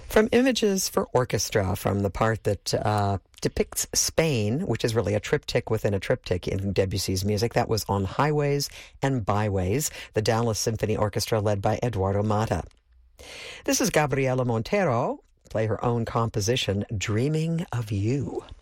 From Images for Orchestra, from the part that depicts Spain, which is really a triptych within a triptych in Debussy's music. That was On Highways and Byways, the Dallas Symphony Orchestra led by Eduardo Mata. This is Gabriela Montero, play her own composition, Dreaming of You.